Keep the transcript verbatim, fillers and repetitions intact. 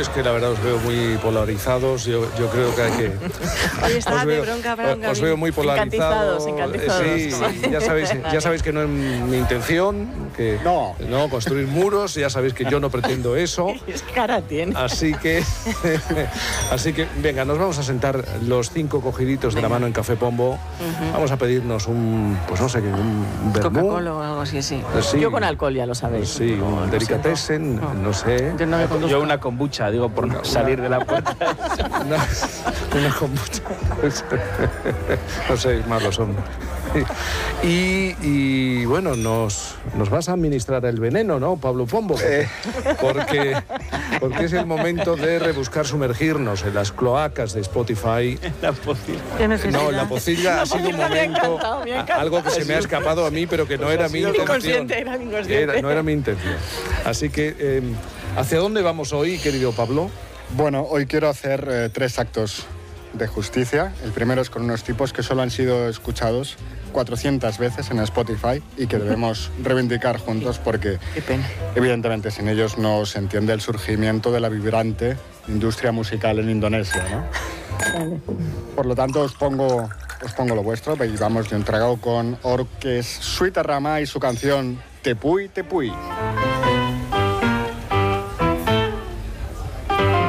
es que la verdad os veo muy polarizados. Yo, yo creo que hay que... Ahí está, os de veo, bronca, bronca. os veo muy polarizados. Encantizados, encantizados. Sí, ya sabéis, ya sabéis que no es mi intención, que no. no construir muros, ya sabéis que yo no pretendo eso. ¿Qué cara tiene? Así que, así que, venga, nos vamos a sentar los cinco cogiditos de la mano en Café Pombo. Uh-huh. Vamos a pedirnos un, pues no sé, un vermú. Coca-Cola o algo así, sí. sí. Yo con alcohol, ya lo sabéis. Sí, un delicatessen, no, no sé. Yo, no me Yo una kombucha, digo, por no salir de la puerta. Una, una kombucha. No sé, malos son. Y, y bueno, nos, nos vas a administrar el veneno, ¿no, Pablo Pombo? Eh. Porque, porque es el momento de rebuscar, sumergirnos en las cloacas de Spotify. La pocilla. No, la pocilla ha sido un momento, algo que se me ha escapado a mí, pero que no era mi intención. Era inconsciente. Era, no era mi intención. Así que, eh, ¿hacia dónde vamos hoy, querido Pablo? Bueno, hoy quiero hacer eh, tres actos de justicia. El primero es con unos tipos que solo han sido escuchados cuatrocientas veces en Spotify y que debemos reivindicar juntos porque, Qué pena. evidentemente, sin ellos no se entiende el surgimiento de la vibrante industria musical en Indonesia, ¿no? Vale. Por lo tanto, os pongo, os pongo lo vuestro y vamos de un trago con Orques Suitarrama y su canción Tepuy Tepuy.